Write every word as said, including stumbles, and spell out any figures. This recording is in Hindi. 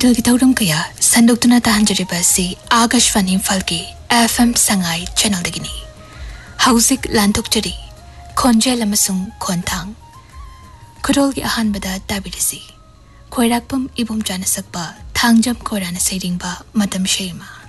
दिल की थौरम कया संदोक्तुना ताहंजरिबा असि आकाशवाणी इम्फाल की एफ एम संगाई चैनल दगिनी हौजिक लांथोक्चरी खोंजेल अमसुंग खोंथांग खुरोल की अहानबदा ताबिरिसि खोइराकपम इबुम जाना सकबा थांगजम खोराना सैरिंगबा मतम शेमा